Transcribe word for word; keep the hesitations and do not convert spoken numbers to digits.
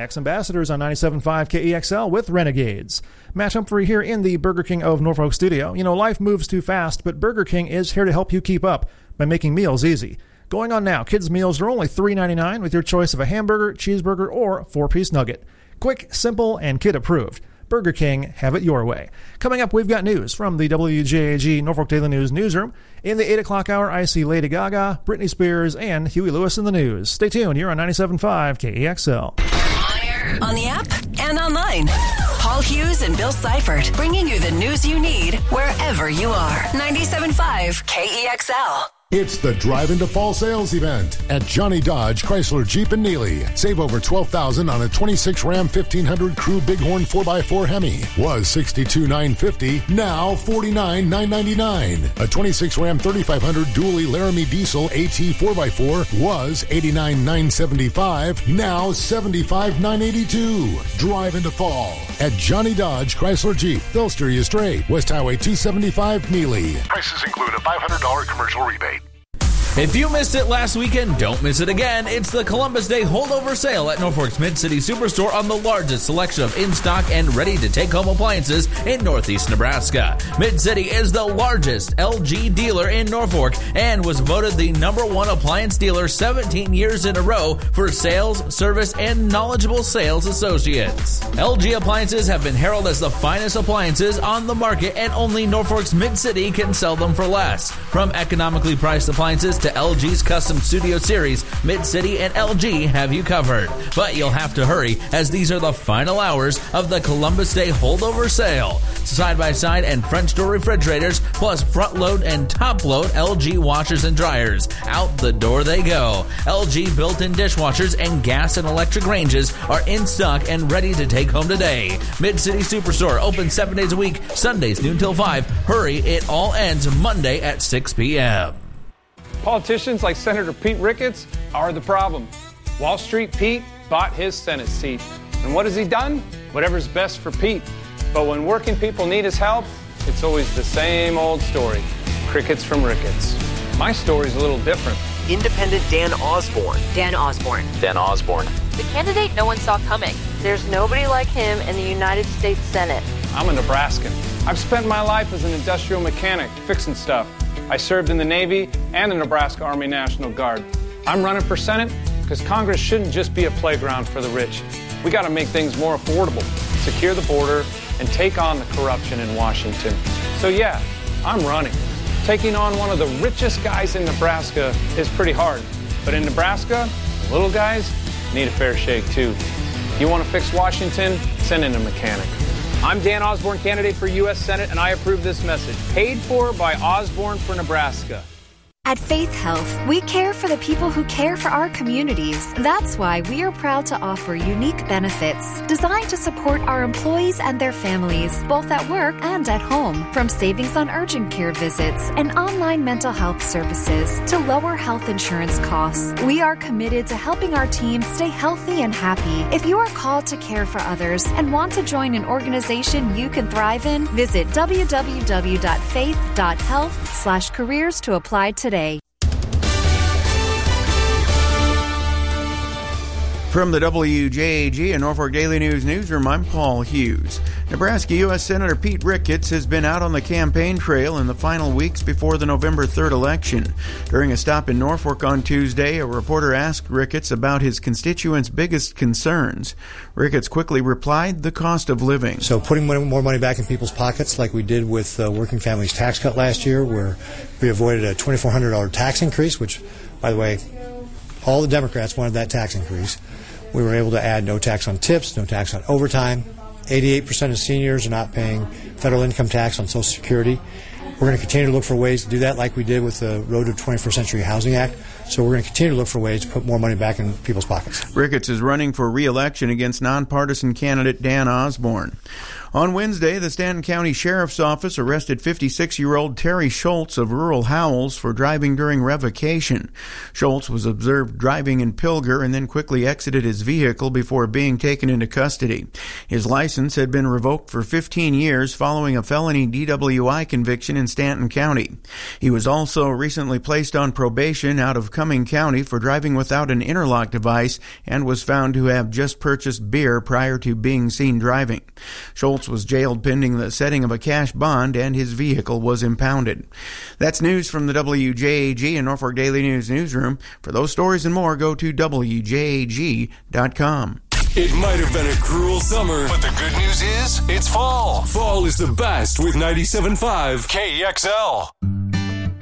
Ex-Ambassadors on ninety-seven point five K E X L with Renegades. Matt Humphrey here in the Burger King of Norfolk studio. You know, life moves too fast, but Burger King is here to help you keep up by making meals easy. Going on now, kids' meals are only three ninety-nine with your choice of a hamburger, cheeseburger, or four-piece nugget. Quick, simple, and kid-approved. Burger King, have it your way. Coming up, we've got news from the W J A G Norfolk Daily News newsroom. In the eight o'clock hour, I see Lady Gaga, Britney Spears, and Huey Lewis in the news. Stay tuned. You're on ninety-seven point five K E X L. On the app and online. Paul Hughes and Bill Seifert bringing you the news you need wherever you are. ninety-seven point five K E X L. It's the Drive into Fall sales event at Johnny Dodge, Chrysler, Jeep, and Neely. Save over twelve thousand dollars on a twenty-six Ram fifteen hundred Crew Bighorn four by four Hemi. Was sixty-two thousand nine hundred fifty dollars, now forty-nine thousand nine hundred ninety-nine dollars. A twenty-six Ram thirty-five hundred Dually Laramie Diesel AT four by four was eighty-nine thousand nine hundred seventy-five dollars, now seventy-five thousand nine hundred eighty-two dollars. Drive into fall at Johnny Dodge, Chrysler, Jeep. They'll steer you straight. West Highway two seventy-five, Neely. Prices include a five hundred dollars commercial rebate. If you missed it last weekend, don't miss it again. It's the Columbus Day holdover sale at Norfolk's Mid-City Superstore on the largest selection of in-stock and ready-to-take-home appliances in Northeast Nebraska. Mid-City is the largest L G dealer in Norfolk and was voted the number one appliance dealer seventeen years in a row for sales, service, and knowledgeable sales associates. L G appliances have been heralded as the finest appliances on the market, and only Norfolk's Mid-City can sell them for less. From economically priced appliances to L G's custom studio series, Mid-City and L G have you covered. But you'll have to hurry, as these are the final hours of the Columbus Day holdover sale. Side-by-side and French door refrigerators, plus front-load and top-load L G washers and dryers. Out the door they go. L G built-in dishwashers and gas and electric ranges are in stock and ready to take home today. Mid-City Superstore, open seven days a week, Sundays noon till five. Hurry, it all ends Monday at six p.m. Politicians like Senator Pete Ricketts are the problem. Wall Street Pete bought his Senate seat. And what has he done? Whatever's best for Pete. But when working people need his help, it's always the same old story. Crickets from Ricketts. My story's a little different. Independent Dan Osborne. Dan Osborne. Dan Osborne. The candidate no one saw coming. There's nobody like him in the United States Senate. I'm a Nebraskan. I've spent my life as an industrial mechanic, fixing stuff. I served in the Navy and the Nebraska Army National Guard. I'm running for Senate because Congress shouldn't just be a playground for the rich. We got to make things more affordable, secure the border, and take on the corruption in Washington. So yeah, I'm running. Taking on one of the richest guys in Nebraska is pretty hard. But in Nebraska, the little guys need a fair shake too. You want to fix Washington? Send in a mechanic. I'm Dan Osborne, candidate for U S Senate, and I approve this message. Paid for by Osborne for Nebraska. At Faith Health, we care for the people who care for our communities. That's why we are proud to offer unique benefits designed to support our employees and their families, both at work and at home. From savings on urgent care visits and online mental health services to lower health insurance costs, we are committed to helping our team stay healthy and happy. If you are called to care for others and want to join an organization you can thrive in, visit w w w dot faith dot health slash careers to apply today. From the W J A G and Norfolk Daily News newsroom, I'm Paul Hughes. Nebraska U S Senator Pete Ricketts has been out on the campaign trail in the final weeks before the November third election. During a stop in Norfolk on Tuesday, a reporter asked Ricketts about his constituents' biggest concerns. Ricketts quickly replied, the cost of living. So putting more money back in people's pockets like we did with the Working Families Tax Cut last year, where we avoided a twenty-four hundred dollars tax increase, which, by the way, all the Democrats wanted that tax increase. We were able to add no tax on tips, no tax on overtime. eighty-eight percent of seniors are not paying federal income tax on Social Security. We're going to continue to look for ways to do that like we did with the Road to twenty-first Century Housing Act. So we're going to continue to look for ways to put more money back in people's pockets. Ricketts is running for re-election against nonpartisan candidate Dan Osborne. On Wednesday, the Stanton County Sheriff's Office arrested fifty-six-year-old Terry Schultz of rural Howells for driving during revocation. Schultz was observed driving in Pilger and then quickly exited his vehicle before being taken into custody. His license had been revoked for fifteen years following a felony D W I conviction in in Stanton County. He was also recently placed on probation out of Cumming County for driving without an interlock device and was found to have just purchased beer prior to being seen driving. Schultz was jailed pending the setting of a cash bond, and his vehicle was impounded. That's news from the W J A G and Norfolk Daily News newsroom. For those stories and more, go to W J A G dot com. It might have been a cruel summer, but the good news is it's fall. Fall is the best with ninety-seven point five K E X L.